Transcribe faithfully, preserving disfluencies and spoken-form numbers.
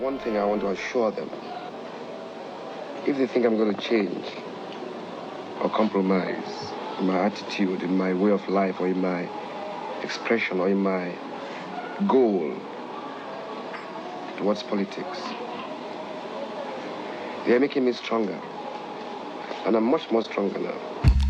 one thing I want to assure them. If they think I'm going to change or compromise in my attitude, in my way of life, or in my expression, or in my goal towards politics, they are making me stronger. And I'm much more stronger now.